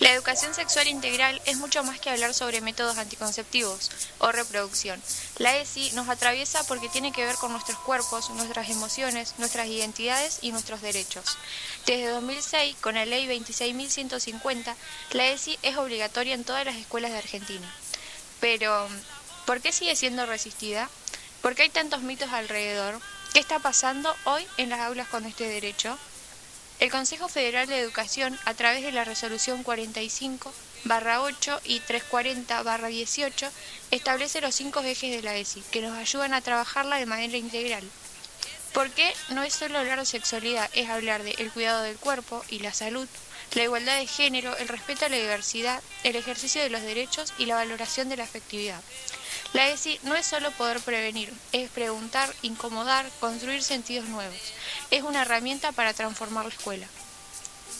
La educación sexual integral es mucho más que hablar sobre métodos anticonceptivos o reproducción. La ESI nos atraviesa porque tiene que ver con nuestros cuerpos, nuestras emociones, nuestras identidades y nuestros derechos. Desde 2006, con la Ley 26.150, la ESI es obligatoria en todas las escuelas de Argentina. Pero, ¿por qué sigue siendo resistida? ¿Por qué hay tantos mitos alrededor? ¿Qué está pasando hoy en las aulas con este derecho? El Consejo Federal de Educación, a través de la Resolución 45/8 y 340/18, establece los 5 ejes de la ESI, que nos ayudan a trabajarla de manera integral. ¿Por qué no es solo hablar de sexualidad? Es hablar del cuidado del cuerpo y la salud, la igualdad de género, el respeto a la diversidad, el ejercicio de los derechos y la valoración de la afectividad. La ESI no es solo poder prevenir, es preguntar, incomodar, construir sentidos nuevos. Es una herramienta para transformar la escuela.